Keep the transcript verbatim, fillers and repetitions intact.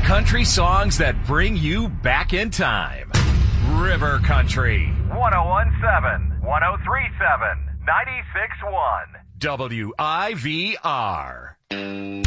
Country songs that bring you back in time. River Country. one oh one point seven, one oh three point seven, ninety-six point one. W I V R.